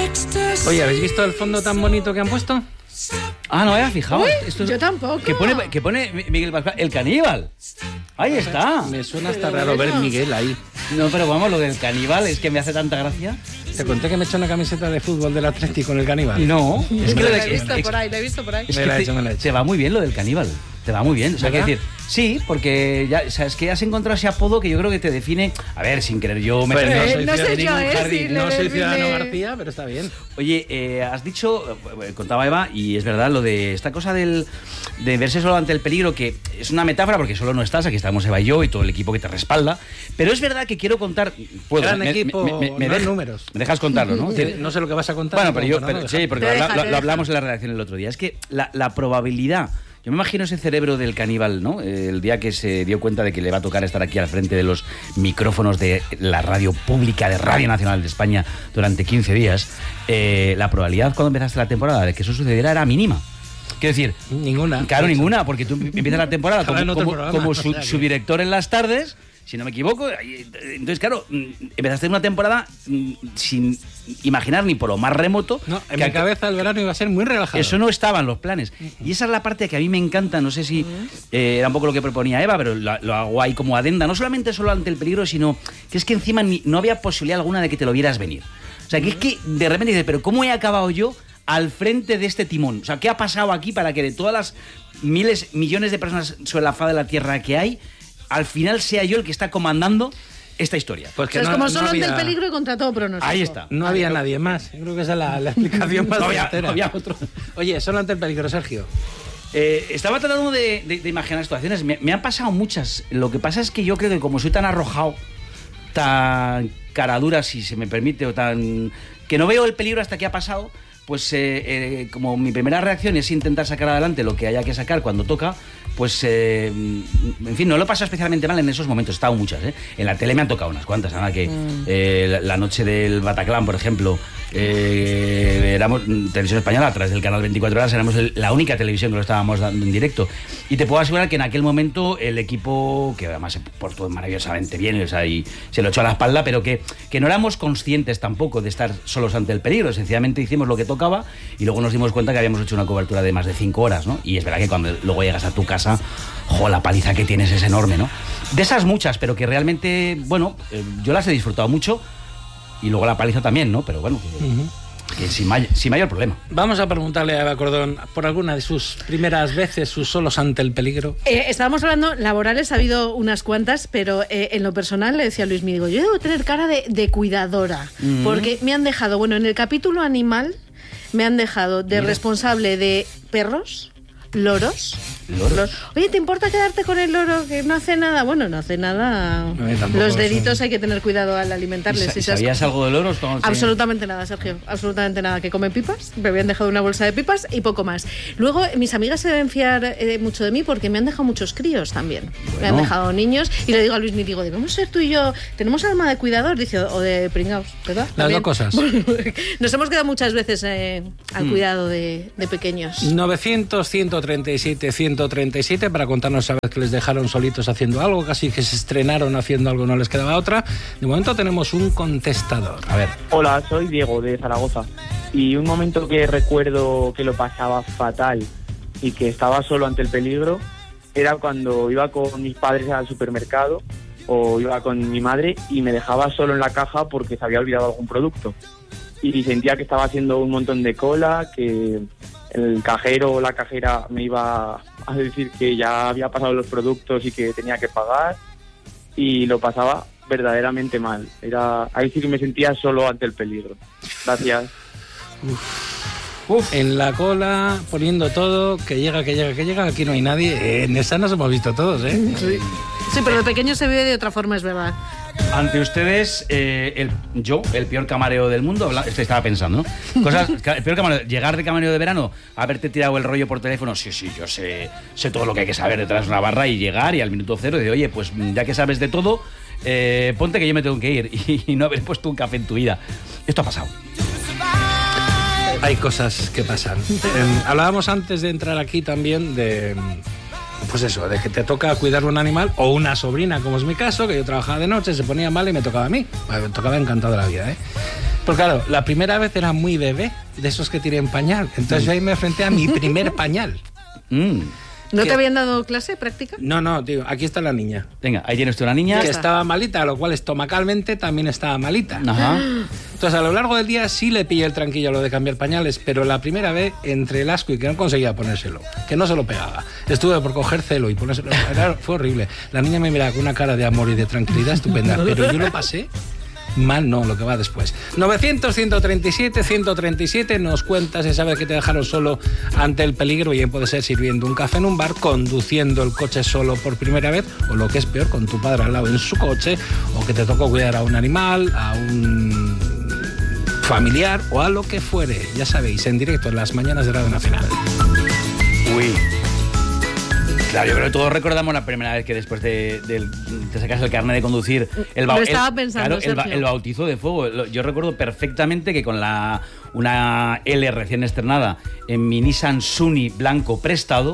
Oye, ¿habéis visto el fondo tan bonito que han puesto? Ah, no había fijado. Esto yo tampoco. Que pone Miguel Pascual, el caníbal. Ahí está. Me suena hasta raro ver Miguel ahí. No, pero vamos, lo del caníbal es que me hace tanta gracia. Te conté que me he hecho una camiseta de fútbol del Atlético con el caníbal. No, es que lo he visto por ahí, Es que te va muy bien lo del caníbal. Te va muy bien. O sea, quiero decir, sí, porque ya, o sea, es que has encontrado ese apodo que yo creo que te define. A ver, sin querer yo no soy Ciudadano García, pero está bien. Oye, has dicho, contaba Eva, y es verdad, lo de esta cosa de verse solo ante el peligro, que es una metáfora porque solo no estás, aquí estamos Eva y yo y todo el equipo que te respalda, pero es verdad que quiero contar... Gran equipo, números. Me dejas contarlo, ¿no? No sé lo que vas a contar. Bueno, pero sí, porque lo hablamos en la redacción el otro día. Es que la probabilidad... Yo me imagino ese cerebro del caníbal, ¿no? El día que se dio cuenta de que le va a tocar estar aquí al frente de los micrófonos de la radio pública de Radio Nacional de España durante 15 días, la probabilidad cuando empezaste la temporada de que eso sucediera era mínima. Quiero decir... Ninguna. Claro, ninguna, porque tú empiezas la temporada como su director en las tardes, si no me equivoco. Entonces, claro, empezaste una temporada sin imaginar ni por lo más remoto... No, en mi cabeza el verano iba a ser muy relajado. Eso no estaba en los planes. Y esa es la parte que a mí me encanta, no sé si era un poco lo que proponía Eva, pero lo hago ahí como adenda, no solamente solo ante el peligro, sino que es que encima no había posibilidad alguna de que te lo vieras venir. O sea, que es que de repente dices, pero ¿cómo he acabado yo al frente de este timón? O sea, ¿qué ha pasado aquí para que de todas las millones de personas sobre la faz de la Tierra que hay, al final sea yo el que está comandando esta historia? Pues que es como solo ante el peligro y contra todo pronóstico. Ahí está. No había nadie más. Yo creo que esa es la explicación más entera. No había otro. Oye, solo ante el peligro, Sergio. Estaba tratando de imaginar situaciones. Me han pasado muchas. Lo que pasa es que yo creo que como soy tan arrojado, tan caradura, si se me permite, o tan... que no veo el peligro hasta que ha pasado, pues como mi primera reacción es intentar sacar adelante lo que haya que sacar cuando toca, pues en fin, no lo he pasado especialmente mal en esos momentos. He estado muchas, en la tele me han tocado unas cuantas, nada que la noche del Bataclan, por ejemplo, éramos Televisión Española, a través del canal 24 horas, éramos la única televisión que lo estábamos dando en directo, y te puedo asegurar que en aquel momento el equipo, que además se portó maravillosamente bien, o sea, y se lo echó a la espalda, pero que no éramos conscientes tampoco de estar solos ante el peligro. Sencillamente hicimos lo que tocaba y luego nos dimos cuenta que habíamos hecho una cobertura de más de 5 horas, ¿no? Y es verdad que cuando luego llegas a tu casa, la paliza que tienes es enorme, ¿no? De esas muchas, pero que realmente, bueno, yo las he disfrutado mucho, y luego la paliza también, ¿no? Pero bueno, que sin mayor problema. Vamos a preguntarle a Eva Cordón por alguna de sus primeras veces, sus solos ante el peligro. Estábamos hablando, laborales ha habido unas cuantas, pero en lo personal le decía a Luis, me digo, yo debo tener cara de cuidadora, porque me han dejado, bueno, en el capítulo animal, me han dejado de responsable de perros, loros. Oye, ¿te importa quedarte con el loro que no hace nada? Bueno, no hace nada. Los deditos hay que tener cuidado al alimentarles. ¿Sabías algo de loros? Absolutamente nada, Sergio. Absolutamente nada. Que comen pipas. Me habían dejado una bolsa de pipas y poco más. Luego, mis amigas se deben fiar mucho de mí porque me han dejado muchos críos también. Bueno. Me han dejado niños y le digo a Luis, me digo, debemos ser tú y yo. ¿Tenemos alma de cuidador? Dice, o de pringaos, ¿verdad? Las dos cosas. Nos hemos quedado muchas veces al cuidado de pequeños. 900-137-137 para contarnos a ver que les dejaron solitos haciendo algo, casi que se estrenaron haciendo algo, no les quedaba otra. De momento tenemos un contestador. A ver. Hola, soy Diego de Zaragoza, y un momento que recuerdo que lo pasaba fatal y que estaba solo ante el peligro era cuando iba con mis padres al supermercado o iba con mi madre y me dejaba solo en la caja porque se había olvidado algún producto y sentía que estaba haciendo un montón de cola, que el cajero o la cajera me iba a decir que ya había pasado los productos y que tenía que pagar, y lo pasaba verdaderamente mal. Ahí sí que me sentía solo ante el peligro. Gracias. En la cola, poniendo todo, que llega, aquí no hay nadie. En esa nos hemos visto todos, ¿eh? Sí, pero de pequeño se vive de otra forma, es verdad. Ante ustedes, el peor camarero del mundo, estaba pensando, ¿no? El peor camarero, llegar de camarero de verano, haberte tirado el rollo por teléfono, sí, yo sé todo lo que hay que saber detrás de una barra, y llegar y al minuto cero de, oye, pues ya que sabes de todo, ponte que yo me tengo que ir, y no haber puesto un café en tu vida. Esto ha pasado. Hay cosas que pasan. Hablábamos antes de entrar aquí también de... Pues eso, de que te toca cuidar un animal o una sobrina, como es mi caso, que yo trabajaba de noche, se ponía mal y me tocaba a mí. Me tocaba encantado de la vida, ¿eh? Pues claro, la primera vez era muy bebé, de esos que tienen pañal. Entonces yo ahí me enfrenté a mi primer pañal. ¿No te habían dado clase, práctica? No, tío, aquí está la niña. Venga, ahí tienes tú una niña. Que estaba malita, lo cual estomacalmente también estaba malita. Ajá. Entonces a lo largo del día sí le pillé el tranquillo a lo de cambiar pañales, pero la primera vez entre el asco y que no conseguía ponérselo, que no se lo pegaba. Estuve por coger celo y ponérselo. Fue horrible. La niña me miraba con una cara de amor y de tranquilidad estupenda, pero yo lo pasé mal, no, lo que va después. 900-137-137, nos cuentas si sabes que te dejaron solo ante el peligro, bien puede ser sirviendo un café en un bar, conduciendo el coche solo por primera vez, o lo que es peor, con tu padre al lado en su coche, o que te tocó cuidar a un animal, a un familiar o a lo que fuere. Ya sabéis, en directo en las mañanas de Radio Nacional. Uy. Claro, yo creo que todos recordamos la primera vez que después de te sacas el carnet de conducir el bautizo de fuego. Yo recuerdo perfectamente que con una L recién estrenada en mi Nissan Sunny blanco prestado,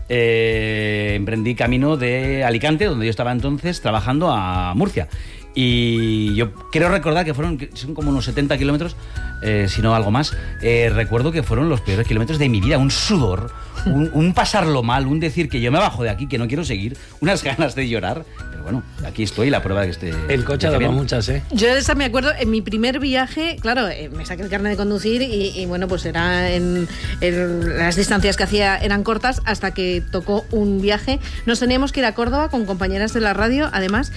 emprendí camino de Alicante, donde yo estaba entonces trabajando, a Murcia. Y yo creo recordar que son como unos 70 kilómetros, si no algo más. Recuerdo que fueron los peores kilómetros de mi vida, un sudor, un pasarlo mal, un decir que yo me bajo de aquí, que no quiero seguir, unas ganas de llorar. Pero bueno, aquí estoy, la prueba de que esté... El coche ha dado muchas, ¿eh? Yo de esa me acuerdo, en mi primer viaje, claro, me saqué el carnet de conducir y bueno, pues era las distancias que hacía eran cortas hasta que tocó un viaje. Nos teníamos que ir a Córdoba con compañeras de la radio, además...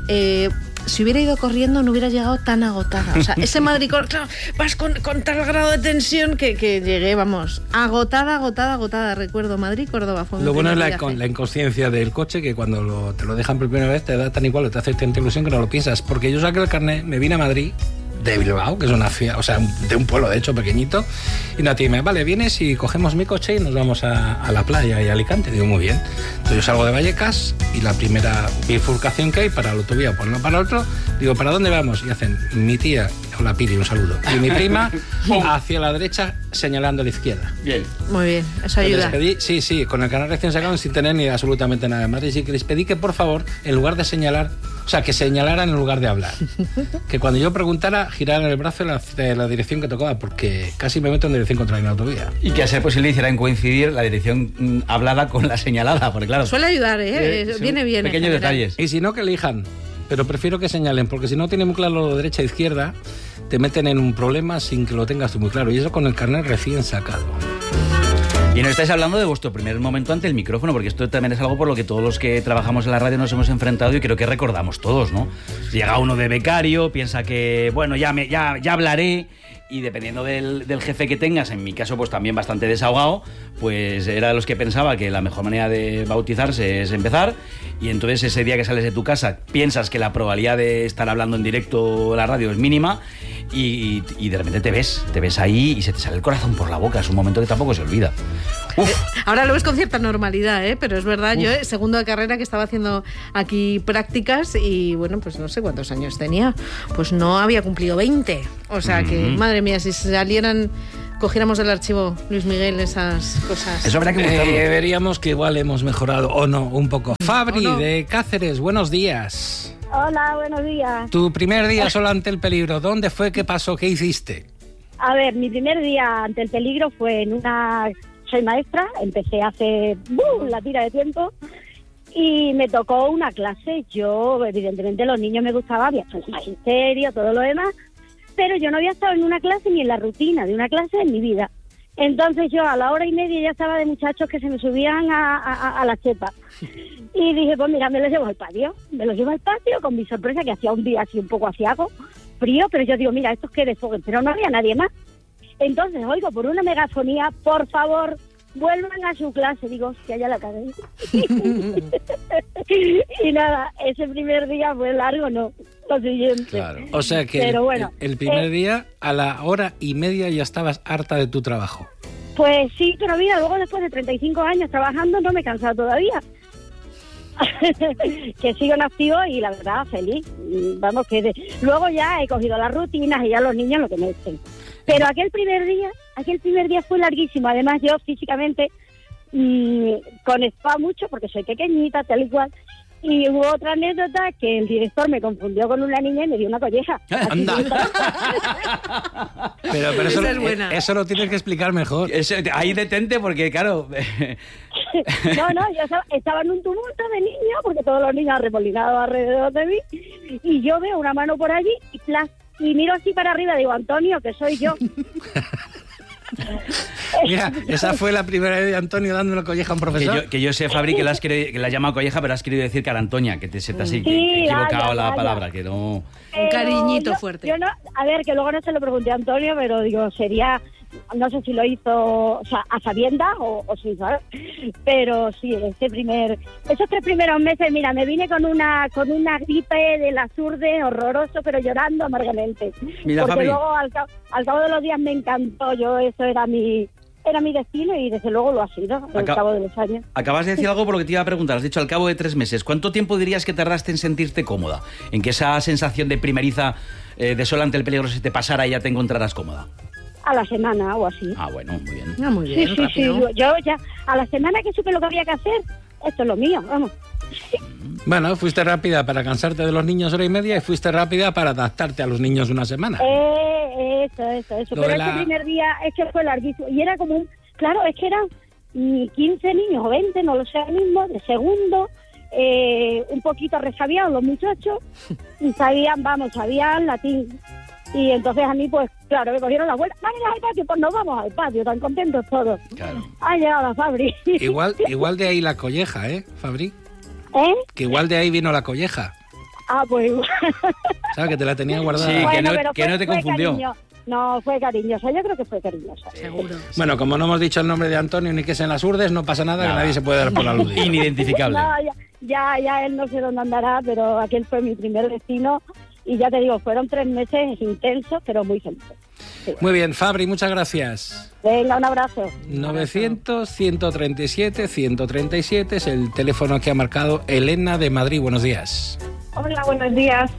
si hubiera ido corriendo no hubiera llegado tan agotada. O sea, ese Madrid, claro, vas con tal grado de tensión que llegué, vamos, agotada. Recuerdo Madrid-Córdoba. Lo bueno es la inconsciencia del coche, que cuando te lo dejan por primera vez te da tan igual, te hace tanta ilusión que no lo piensas. Porque yo saqué el carnet, me vine a Madrid, de Bilbao, que es una ciudad, o sea, de un pueblo de hecho pequeñito, y una tía me vale, vienes y cogemos mi coche y nos vamos a la playa y a Alicante. Digo, muy bien. Entonces yo salgo de Vallecas y la primera bifurcación que hay para la autovía, por uno para el otro, digo, ¿para dónde vamos? Y hacen mi tía, hola Piri, un saludo, y mi prima hacia la derecha señalando a la izquierda. Bien. Muy bien, eso ayuda. Les pedí, sí, con el canal recién sacado sin tener ni absolutamente nada de Madrid, sí que les pedí que por favor, en lugar de señalar, o sea, que señalaran en lugar de hablar. Que cuando yo preguntara, giraran el brazo en la dirección que tocaba, porque casi me meto en dirección contraria en la autovía. Y que a ser posible hicieran coincidir la dirección hablada con la señalada, porque claro... Suele ayudar, viene bien. Pequeños detalles. Y si no, que elijan. Pero prefiero que señalen, porque si no tienen muy claro derecha e izquierda, te meten en un problema sin que lo tengas tú muy claro. Y eso con el carnet recién sacado. Y no estáis hablando de vuestro primer momento ante el micrófono, porque esto también es algo por lo que todos los que trabajamos en la radio nos hemos enfrentado y creo que recordamos todos, ¿no? Llega uno de becario, piensa que, bueno, ya hablaré, y dependiendo del jefe que tengas, en mi caso pues también bastante desahogado, pues era de los que pensaba que la mejor manera de bautizarse es empezar, y entonces ese día que sales de tu casa piensas que la probabilidad de estar hablando en directo en la radio es mínima, y de repente te ves ahí y se te sale el corazón por la boca. Es un momento que tampoco se olvida. Ahora lo ves con cierta normalidad, pero es verdad, yo segundo de carrera que estaba haciendo aquí prácticas y bueno, pues no sé cuántos años tenía, pues no había cumplido 20, o sea que, madre mía, si cogiéramos del archivo, Luis Miguel, esas cosas. Eso habrá que buscarlo. Veríamos que igual hemos mejorado, o no, un poco. Fabri, de Cáceres, buenos días. Hola, buenos días. Tu primer día solo ante el peligro, ¿dónde fue? ¿Qué pasó? ¿Qué hiciste? A ver, mi primer día ante el peligro fue en una... Soy maestra, empecé hace la tira de tiempo y me tocó una clase. Yo, evidentemente, los niños me gustaban, había estado en magisterio, todo lo demás, pero yo no había estado en una clase ni en la rutina de una clase en mi vida. Entonces yo a la hora y media ya estaba de muchachos que se me subían a la chepa. Y dije, pues mira, me los llevo al patio. Me los llevo al patio con mi sorpresa, que hacía un día así un poco aciago, frío, pero yo digo, mira, estos que desfoguen, pero no había nadie más. Entonces oigo por una megafonía, por favor, vuelvan a su clase. Digo, hostia, ya la cagué. Y nada, ese primer día fue largo, no, lo siguiente. Claro. O sea que pero bueno, el primer día, a la hora y media ya estabas harta de tu trabajo. Pues sí, pero mira, luego después de 35 años trabajando no me he cansado todavía. Que sigo en activo y la verdad, feliz. Vamos, luego ya he cogido las rutinas y ya los niños lo que me dicen. Pero aquel primer día fue larguísimo. Además, yo físicamente conectaba mucho porque soy pequeñita, tal y cual. Y hubo otra anécdota que el director me confundió con una niña y me dio una colleja. Anda. Pero eso, Esa es buena. eso lo tienes que explicar mejor. Ahí detente porque, claro... No, yo estaba en un tumulto de niños, porque todos los niños arremolinados alrededor de mí, y yo veo una mano por allí y plas, y miro así para arriba y digo, Antonio, que soy yo. Mira, esa fue la primera vez de Antonio dándole colleja a un profesor. Que yo sé, Fabri, que la has llamado colleja, pero has querido decir cara Antonia, que se te has Sí, equivocado vaya, la vaya. palabra, que no... Un cariñito fuerte. Yo no, a ver, que luego no se lo pregunté a Antonio, pero digo, sería, no sé si lo hizo, o sea, a sabiendas o sin saber, pero sí, esos 3 primeros meses, mira, me vine con una gripe de las urdes, horroroso, pero llorando amargamente. Mira, porque Fabri. luego al cabo de los días me encantó, eso era mi destino y desde luego lo ha sido al cabo de los años. Acabas de decir algo por lo que te iba a preguntar. Has dicho al cabo de 3 meses. ¿Cuánto tiempo dirías que tardaste en sentirte cómoda? En que esa sensación de primeriza de sola ante el peligro se te pasara y ya te encontrarás cómoda. A la semana o así. Ah, bueno, muy bien. Ah, muy bien, Sí, rápido. yo ya, a la semana que supe lo que había que hacer, esto es lo mío, vamos. Bueno, fuiste rápida para cansarte de los niños 1h30 y fuiste rápida para adaptarte a los niños una semana. Eso. Lo Pero de la- ese primer día es que fue larguísimo. Y era como claro, es que eran 15 niños o 20, no lo sé ahora mismo, de segundo, un poquito resabiados los muchachos, y sabían latín. Y entonces a mí, pues, claro, me cogieron la vuelta. ¿Vamos al patio? Pues nos vamos al patio, tan contentos todos. Claro. Ha llegado la Fabri. Igual de ahí la colleja, Fabri? ¿Eh? Que igual de ahí vino la colleja. Ah, pues igual. ¿Sabes? Que te la tenía guardada. Sí, Bueno, que pero no te fue confundió. cariño. No, fue cariñosa, yo creo que fue cariñosa. Seguro. Bueno, como no hemos dicho el nombre de Antonio ni que es en las urdes, no pasa nada, Nada. que nadie se puede dar por aludido. Inidentificable. No, ya él no sé dónde andará, pero aquel fue mi primer vecino. Y ya te digo, fueron 3 meses intensos, pero muy felices. Sí. Muy bien, Fabri, muchas gracias. Venga, un abrazo. 900-137-137 es el teléfono que ha marcado Elena de Madrid. Buenos días. Hola, buenos días.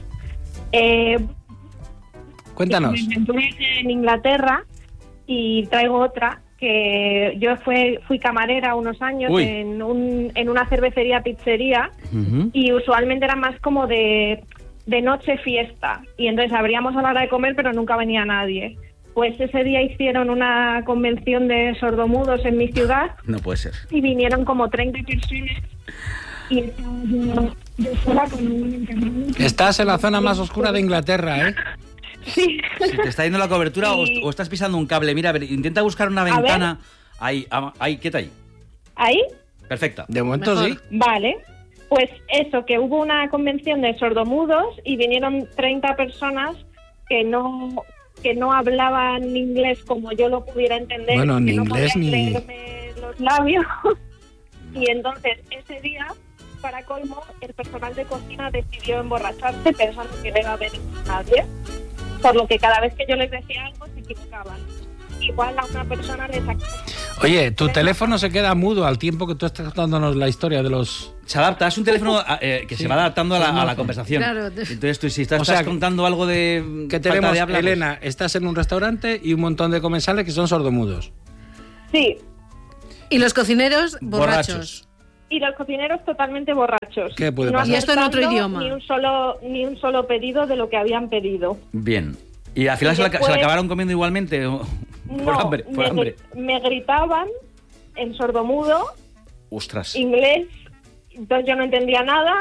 Cuéntanos. Me encontré en Inglaterra y traigo otra, que yo fui camarera unos años Uy. en una cervecería pizzería Ujú. y usualmente era más como de noche fiesta y entonces abríamos a la hora de comer pero nunca venía nadie. Pues ese día hicieron una convención de sordomudos en mi ciudad No puede ser. y vinieron como 30 personas y estaba yo sola con un encargado. Estás en la zona más oscura de Inglaterra, Sí. Si te está yendo la cobertura Y- o estás pisando un cable, mira, a ver, intenta buscar una ver. ventana. Ahí, quieta ahí. ¿Ahí? Perfecta. De momento Mejor. sí. Vale, pues eso, que hubo una convención de sordomudos y vinieron 30 personas que no hablaban inglés como yo lo pudiera entender. Bueno, que ni no inglés podían ni- leerme los labios. Y entonces ese día, para colmo, el personal de cocina decidió emborracharse pensando que no iba a venir nadie. Por lo que cada vez que yo les decía algo se equivocaban. Igual a una persona le sacaba. Oye, tu teléfono se queda mudo al tiempo que tú estás contándonos la historia de los... Se adapta, es un teléfono que se va adaptando a la conversación. Claro. Entonces tú si estás, O sea, contando algo de Que falta tenemos, de habla, pues- Elena, estás en un restaurante y un montón de comensales que son sordomudos. Sí, Y los cocineros borrachos. Borrachos. y los cocineros totalmente borrachos. ¿Qué puede No pasar? Y esto en otro acertando idioma. Ni un solo pedido de lo que habían pedido. Bien. ¿Y al final Y se la después- acabaron comiendo igualmente? ¿O? Por No, hambre. Por hambre. me gritaban en sordomudo, Ostras. inglés, entonces yo no entendía nada.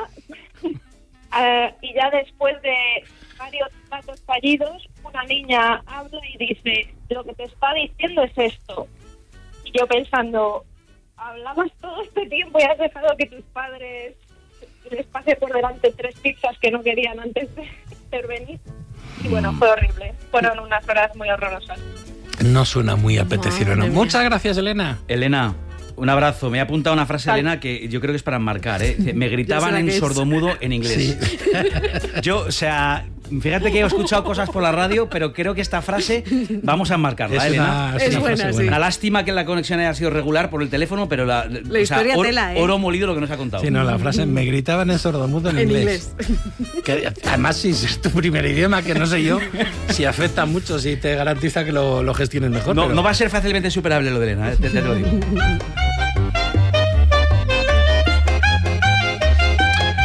Y ya después de varios platos fallidos, una niña habla y dice, lo que te está diciendo es esto. Y yo pensando, hablabas todo este tiempo y has dejado que tus padres les pase por delante 3 pizzas que no querían antes de intervenir. Y bueno, fue horrible. Fueron unas horas muy horrorosas. No suena muy apetecible, ¿no? Madre mía. Muchas gracias, Elena. Elena, un abrazo. Me he apuntado una frase, Vale. Elena, que yo creo que es para enmarcar, ¿eh? Dice, me gritaban la en que es. sordomudo en inglés. Yo, o sea, fíjate que he escuchado cosas por la radio, pero creo que esta frase vamos a enmarcarla, Es Elena. una Es frase buena, sí. Una lástima que la conexión haya sido regular por el teléfono, pero la historia tela, ¿eh? oro molido lo que nos ha contado. Sí, no, la frase me gritaban en sordomudo en En inglés. inglés. Que, además, si es tu primer idioma, que no sé yo, si afecta mucho, si te garantiza que lo gestiones mejor. No, pero- no va a ser fácilmente superable lo de Elena, te lo digo.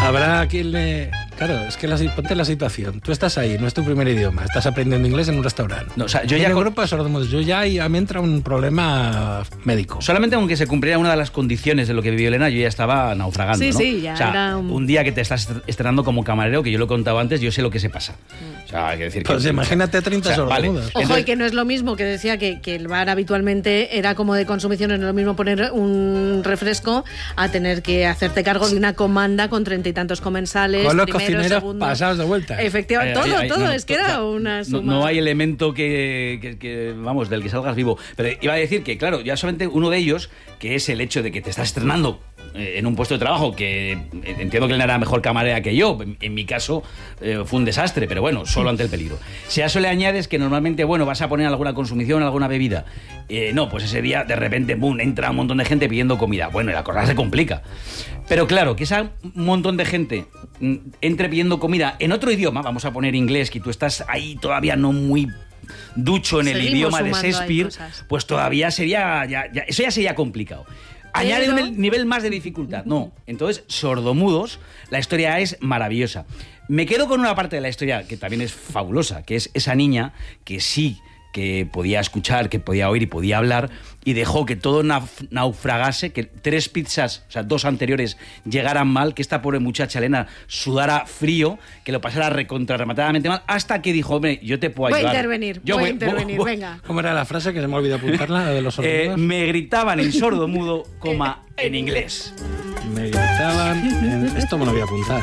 Habrá quien le... Claro, es que ponte la situación. Tú estás ahí, no es tu primer idioma, estás aprendiendo inglés en un restaurante. No, o sea, yo en ya el con- grupo de sordomudos, ya me entra un problema médico. Solamente aunque se cumpliera una de las condiciones de lo que vivió Elena, yo ya estaba naufragando, Sí, ¿no? sí, ya o sea, era un día que te estás estrenando como camarero, que yo lo he contado antes, yo sé lo que se pasa. O sea, hay que decir que... Pues imagínate 30 o sea, vale. sordomudos. Ojo, Entonces- y que no es lo mismo, que decía que el bar habitualmente era como de consumición, no es lo mismo poner un refresco a tener que hacerte cargo de una comanda con 30 y tantos comensales. Con los primero, cocineros segundo. pasados de vuelta. Efectivamente, todo, no, es que era una suma. No hay elemento vamos, del que salgas vivo. Pero iba a decir que, claro, ya solamente uno de ellos, que es el hecho de que te estás estrenando en un puesto de trabajo, que entiendo que él era mejor camarera que yo, en mi caso fue un desastre, pero bueno, solo ante el peligro. Si a eso le añades que normalmente, bueno, vas a poner alguna consumición, alguna bebida, no, pues ese día de repente, boom, entra un montón de gente pidiendo comida. Bueno, y la cosa se complica. Pero claro, que ese montón de gente entre pidiendo comida en otro idioma, vamos a poner inglés, que tú estás ahí todavía no muy ducho en el Seguimos idioma de sumando ahí Shakespeare, cosas. pues todavía sería, eso ya sería complicado. Añade Pero- un nivel más de dificultad. No, entonces, sordomudos, la historia es maravillosa. Me quedo con una parte de la historia que también es fabulosa, que es esa niña que sí que podía escuchar, que podía oír y podía hablar, y dejó que todo naufragase, que 3 pizzas, o sea, 2 anteriores, llegaran mal, que esta pobre muchacha Elena sudara frío, que lo pasara rematadamente mal, hasta que dijo, hombre, yo te puedo Voy a ayudar. intervenir, Yo voy a intervenir, venga. ¿Cómo era la frase que se me olvidó apuntarla, la de los sordomudos? Me gritaban en sordomudo, en inglés. Me gritaban... Esto me lo voy a apuntar.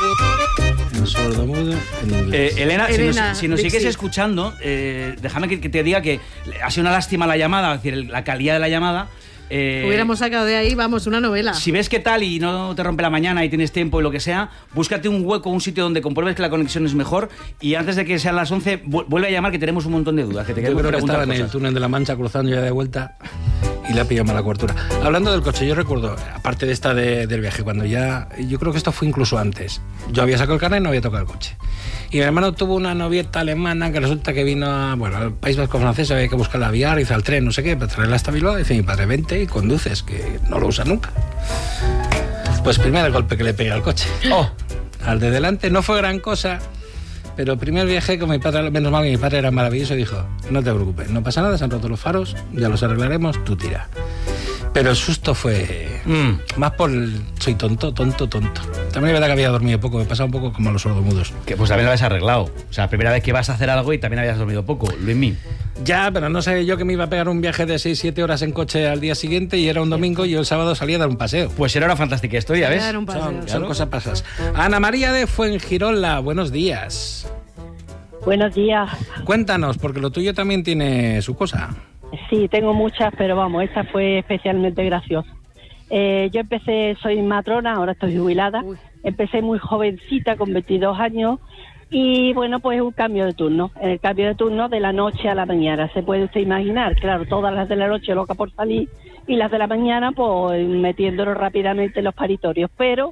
En sordomudo, en inglés. Elena, Elena, si nos sigues Dixit. escuchando, déjame que te diga que ha sido una lástima la llamada, es decir, la calidad de la llamada. Hubiéramos sacado de ahí, vamos, una novela. Si ves que tal y no te rompe la mañana y tienes tiempo y lo que sea, búscate un hueco, un sitio donde compruebes que la conexión es mejor, y antes de que sean las 11, vuelve a llamar, que tenemos un montón de dudas, que te Yo queremos creo que preguntar estaba en el cosas. túnel de la Mancha cruzando ya de vuelta y le ha pillado mala cobertura. Hablando del coche, yo recuerdo, aparte de esta del viaje, cuando ya... Yo creo que esto fue incluso antes. Yo había sacado el carnet y no había tocado el coche. Y mi hermano tuvo una novieta alemana que resulta que vino al País Vasco francés, había que buscarla a Viar, hizo el tren, no sé qué, para traerla hasta Bilbao. Dice mi padre, vente y conduces, que no lo usa nunca. Pues primer golpe que le pegué al coche. ¡Oh! Al de delante no fue gran cosa, pero el primer viaje con mi padre, menos mal que mi padre era maravilloso, y dijo, no te preocupes, no pasa nada, se han roto los faros, ya los arreglaremos, tú tira. Pero el susto fue más por el... Soy tonto. También es verdad que había dormido poco, me pasaba un poco como a los sordomudos. Que pues también lo habías arreglado. O sea, primera vez que vas a hacer algo y también habías dormido poco, Luismi. Ya, pero no sabía yo que me iba a pegar un viaje de 6-7 horas en coche al día siguiente, y era un domingo, y yo el sábado salía a dar un paseo. Pues era una fantástica historia, ¿ves? Dar un paseo. Son Claro. cosas pasas. Ana María de Fuengirola, buenos días. Buenos días. Cuéntanos, porque lo tuyo también tiene su cosa. Sí, tengo muchas, pero vamos, esta fue especialmente graciosa. Yo empecé, soy matrona, ahora estoy jubilada. Uy. Empecé muy jovencita, con 22 años, y bueno, pues un cambio de turno. En el cambio de turno de la noche a la mañana, se puede usted imaginar, claro, todas las de la noche loca por salir, y las de la mañana pues metiéndonos rápidamente en los paritorios. Pero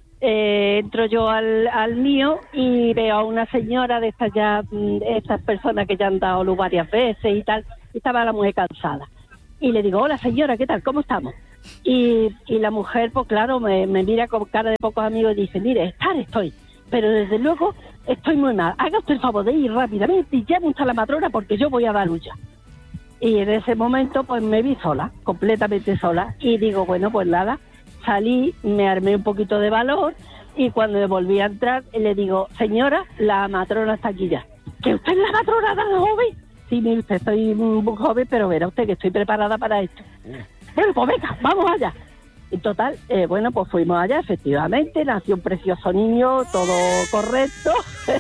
entro yo al mío y veo a una señora de estas ya, estas personas que ya han dado luz varias veces y tal, y estaba la mujer cansada. Y le digo, hola señora, ¿qué tal? ¿Cómo estamos? Y la mujer, pues claro, me mira con cara de pocos amigos y dice, mire, estoy, pero desde luego estoy muy mal. Haga usted el favor de ir rápidamente y llame usted a la matrona porque yo voy a dar lucha. Y en ese momento pues me vi sola, completamente sola, y digo, bueno, pues nada, salí, me armé un poquito de valor, y cuando me volví a entrar le digo, señora, la matrona está aquí ya. ¿Que usted es la matrona tan joven? Sí, mire usted, soy muy joven, pero verá usted que estoy preparada para esto. Bueno, pues venga, vamos allá. En total, bueno, pues fuimos allá, efectivamente, nació un precioso niño, todo correcto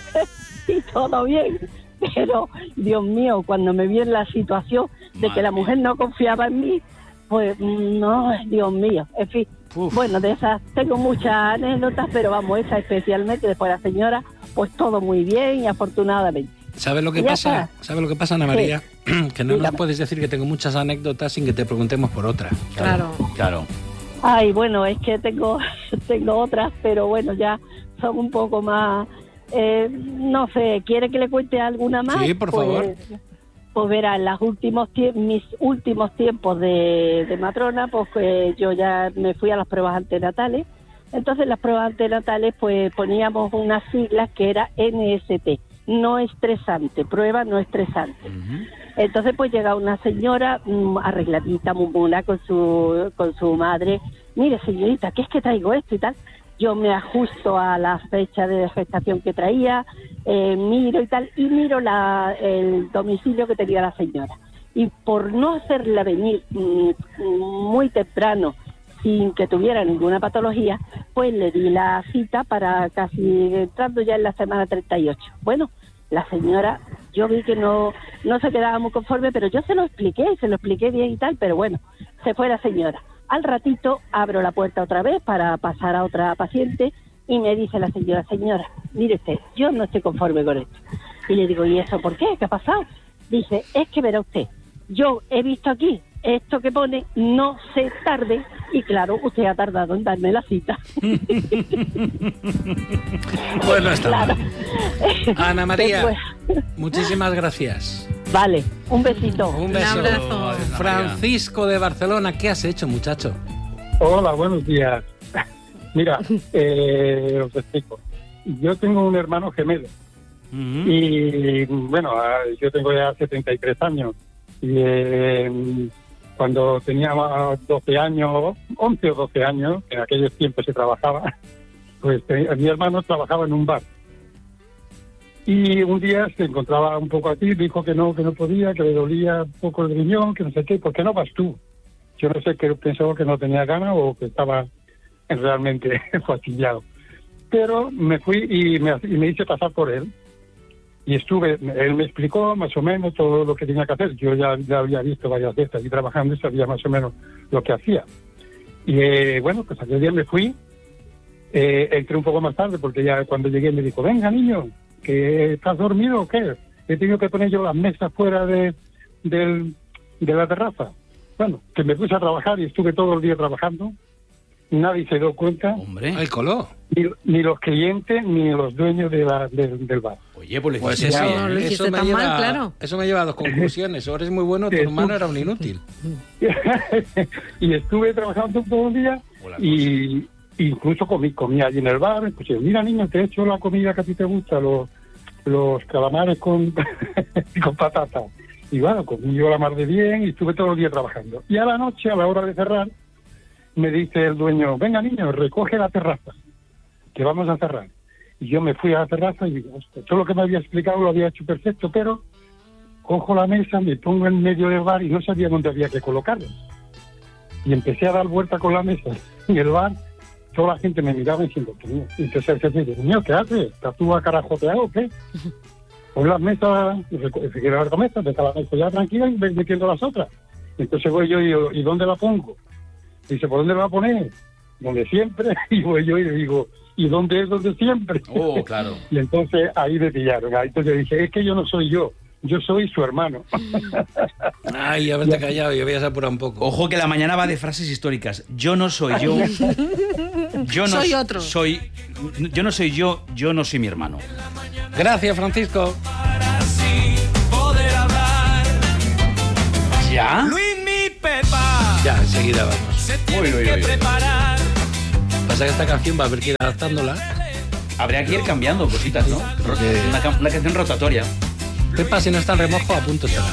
y todo bien. Pero, Dios mío, cuando me vi en la situación de que la mujer no confiaba en mí, pues no, Dios mío, en fin. Uf. Bueno, de esas tengo muchas anécdotas, pero vamos, esa especialmente, después la señora, pues todo muy bien y afortunadamente. ¿Sabes lo que Ya pasa? está. ¿Sabes lo que pasa, Ana María? Que no nos Dígame. puedes decir que tengo muchas anécdotas sin que te preguntemos por otra. Claro. Claro. Ay, bueno, es que tengo otras, pero bueno, ya son un poco más, no sé, ¿quiere que le cuente alguna más? Sí, por favor. Pues verá, en mis últimos tiempos de matrona, pues yo ya me fui a las pruebas antenatales, Entonces las pruebas antenatales pues poníamos unas siglas que era NST, no estresante, prueba no estresante. Entonces pues llega una señora arregladita, muy mona, con su madre. Mire, señorita, ¿qué es que traigo esto y tal? Yo me ajusto a la fecha de gestación que traía, miro y tal, y miro el domicilio que tenía la señora. Y por no hacerla venir muy temprano, sin que tuviera ninguna patología, pues le di la cita para casi entrando ya en la semana 38. Bueno, la señora, yo vi que no se quedaba muy conforme, pero yo se lo expliqué bien y tal, pero bueno, se fue la señora. Al ratito abro la puerta otra vez para pasar a otra paciente y me dice la señora, mire usted, yo no estoy conforme con esto. Y le digo, ¿y eso por qué? ¿Qué ha pasado? Dice, es que verá usted, yo he visto aquí esto que pone no se tarde y claro, usted ha tardado en darme la cita. Bueno, está Claro. Ana María, Después. muchísimas gracias. Vale, un besito. Un beso. Un abrazo. Francisco de Barcelona, ¿qué has hecho, muchacho? Hola, buenos días. Mira, os explico. Yo tengo un hermano gemelo y, bueno, yo tengo ya 73 años y cuando tenía 12 años, 11 o 12 años, en aquellos tiempos se trabajaba, pues mi hermano trabajaba en un bar. Y un día se encontraba un poco así, dijo que no podía, que le dolía un poco el riñón, que no sé qué, ¿por qué no vas tú? Yo no sé, que pensaba que no tenía ganas o que estaba realmente fastidiado. Pero me fui y me hice pasar por él. Y él me explicó más o menos todo lo que tenía que hacer. Yo ya había visto varias veces y trabajando y sabía más o menos lo que hacía. Y bueno, pues aquel día me fui, entré un poco más tarde porque ya cuando llegué me dijo, venga niño, ¿que estás dormido o qué? He tenido que poner yo las mesas fuera de la terraza. Bueno, que me puse a trabajar y estuve todo el día trabajando. Nadie se dio cuenta. Hombre. El coló. Ni los clientes ni los dueños del bar. Oye, pues Pues hiciste eso, bien, no, lo ¿eh? hiciste eso me tan mal, lleva, claro. eso me lleva a dos conclusiones. O eres muy bueno, tu hermano era un inútil. Y estuve trabajando todo el día y incluso comí allí en el bar. Pues mira niño, te he hecho la comida que a ti te gusta, los calamares con patata. Y bueno, comí yo la mar de bien y estuve todo el día trabajando. Y a la noche, a la hora de cerrar, me dice el dueño, venga niño, recoge la terraza, que vamos a cerrar. Y yo me fui a la terraza y digo, todo lo que me había explicado lo había hecho perfecto, pero cojo la mesa, me pongo en medio del bar y no sabía dónde había que colocarla. Y empecé a dar vuelta con la mesa en el bar, toda la gente me miraba diciendo, y entonces el jefe, niño, ¿qué haces? ¿Estás tú a carajoteado o qué? Pon las mesas, si quieres ver la mesa, deja la mesa ya tranquila y ves metiendo las otras. Entonces voy yo y digo, ¿y dónde la pongo? Dice, ¿por dónde la va a poner? Donde siempre. Y voy yo y le digo, ¿y dónde es donde siempre? Oh, claro. Y entonces ahí me pillaron. Ahí entonces yo dije, es que yo no soy yo soy su hermano. Ay, haberte callado, yo habías apurado un poco. Ojo que la mañana va de frases históricas. Yo no soy yo. Yo no Soy otro. Yo no soy yo no soy mi hermano. Gracias, Francisco. ¿Ya? Ya, enseguida vamos. Uy, uy, uy. Pasa que esta canción va a haber que ir adaptándola. Habría que ir cambiando cositas, ¿no? Porque- Una canción rotatoria. Pepa, si no está en remojo, a punto estará.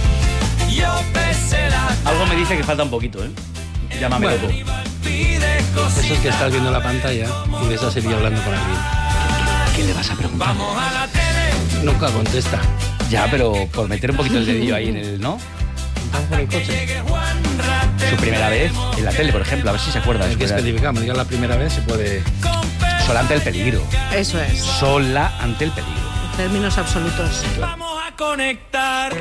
Algo me dice que falta un poquito, ¿eh? Llámame Bueno. loco. Eso es que estás viendo la pantalla y ves a Sevilla hablando con alguien. ¿Qué le vas a preguntar? Nunca contesta. Ya, pero por meter un poquito el dedillo ahí en el, ¿no? Vamos por el coche. Su primera vez en la tele, por ejemplo, a ver si se acuerda. Hay que especificar, me digas la primera vez, se puede... Sola ante el peligro. Eso es, Sola ante el peligro. en términos absolutos. Vamos a conectar.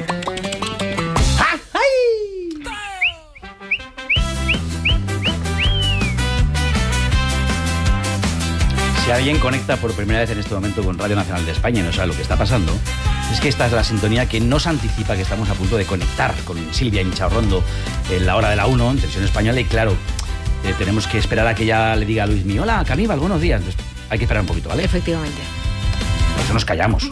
Si alguien conecta por primera vez en este momento con Radio Nacional de España y no sabe lo que está pasando, es que esta es la sintonía que nos anticipa que estamos a punto de conectar con Silvia Incharrondo en la hora de la 1 en televisión española y claro, tenemos que esperar a que ella le diga a Luismi, hola Caníbal, buenos días. Entonces, hay que esperar un poquito, ¿vale? Efectivamente. Por eso nos callamos.